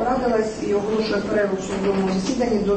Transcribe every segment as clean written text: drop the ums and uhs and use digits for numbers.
порадилась і оголошує перерву в судовому засіданні до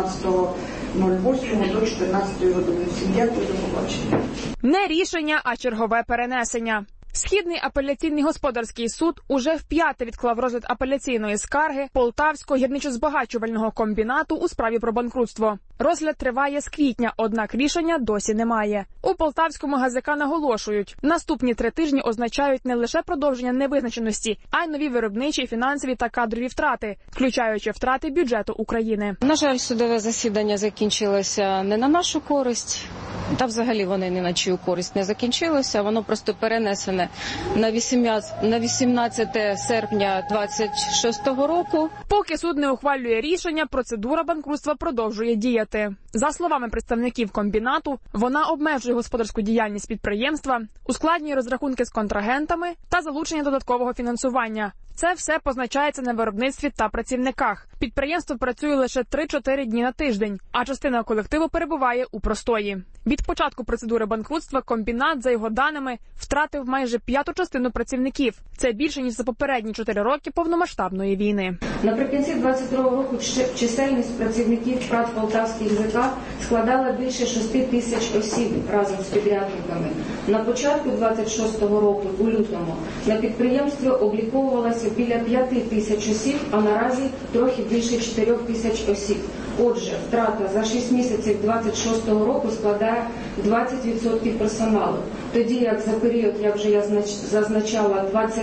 18.08 до 14 години. Всім дякую, до побачення. Не рішення, а чергове перенесення. Східний апеляційний господарський суд уже вп'яте відклав розгляд апеляційної скарги Полтавського гірничо-збагачувального комбінату у справі про банкрутство. Розгляд триває з квітня, однак рішення досі немає. У Полтавському ГЗК наголошують, наступні 3 тижні означають не лише продовження невизначеності, а й нові виробничі, фінансові та кадрові втрати, включаючи втрати бюджету України. На жаль, судове засідання закінчилося не на нашу користь. Та взагалі вони ні на чию користь не закінчилося, воно просто перенесене на 18 серпня 26 року. Поки суд не ухвалює рішення, процедура банкрутства продовжує діяти. За словами представників комбінату, вона обмежує господарську діяльність підприємства, ускладнює розрахунки з контрагентами та залучення додаткового фінансування. Це все позначається на виробництві та працівниках. Підприємство працює лише 3-4 дні на тиждень, а частина колективу перебуває у простої. Від початку процедури банкрутства комбінат, за його даними, втратив майже 1/5 частину працівників. Це більше, ніж за попередні 4 роки повномасштабної війни. Наприкінці 22 року чисельність працівників ПрАТ Полтавський ГЗК складала більше 6 тисяч осіб разом з підрядниками. На початку 26 року, у лютому, на підприємстві обліковувалося біля 5 тисяч осіб, а наразі трохи більше 4 тисяч осіб. Отже, втрата за 6 місяців 26 року складає 20% персоналу. Тоді як за період, як вже я зазначала,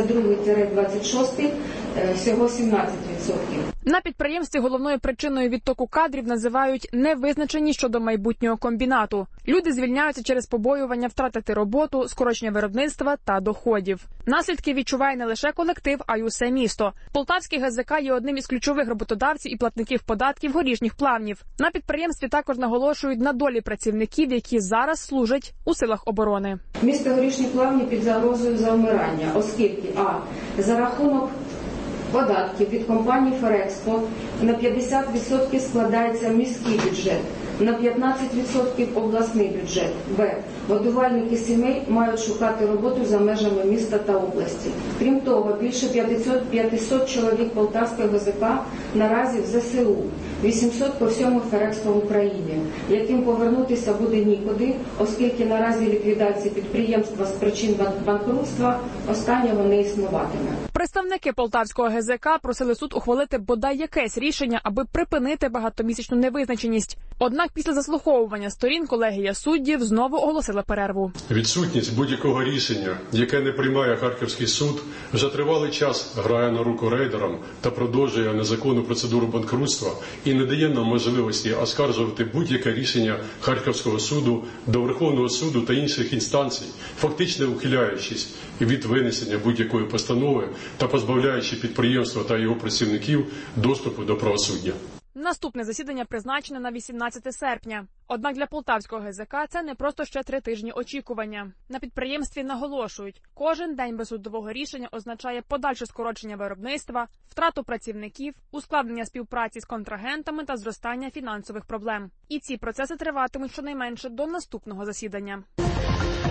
22-26, всього 17%. На підприємстві головною причиною відтоку кадрів називають невизначеність щодо майбутнього комбінату. Люди звільняються через побоювання втратити роботу, скорочення виробництва та доходів. Наслідки відчуває не лише колектив, а й усе місто. Полтавський ГЗК є одним із ключових роботодавців і платників податків Горішніх Плавнів. На підприємстві також наголошують на долі працівників, які зараз служать у силах оборони. Місто Горішні Плавні під загрозою завмирання, оскільки за рахунок податків від компанії «Ферекспо» на 50% складається міський бюджет, на 15% обласний бюджет. Годувальники сімей мають шукати роботу за межами міста та області. Крім того, більше 500 чоловік Полтавського ГЗК наразі в ЗСУ, 800 по всьому «Ферекспо» в Україні, яким повернутися буде нікуди, оскільки наразі ліквідації підприємства з причин банкрутства останнього не існуватиме. Представники Полтавського ГЗК просили суд ухвалити бодай якесь рішення, аби припинити багатомісячну невизначеність. Однак після заслуховування сторін колегія суддів знову оголосила перерву. Відсутність будь-якого рішення, яке не приймає Харківський суд, вже тривалий час грає на руку рейдерам та продовжує незаконну процедуру банкрутства і не дає нам можливості оскаржувати будь-яке рішення Харківського суду до Верховного суду та інших інстанцій, фактично ухиляючись від винесення будь-якої постанови та позбавляючи підприємства та його працівників доступу до правосуддя. Наступне засідання призначене на 18 серпня. Однак для Полтавського ГЗК це не просто ще 3 тижні очікування. На підприємстві наголошують, кожен день без судового рішення означає подальше скорочення виробництва, втрату працівників, ускладнення співпраці з контрагентами та зростання фінансових проблем. І ці процеси триватимуть щонайменше до наступного засідання.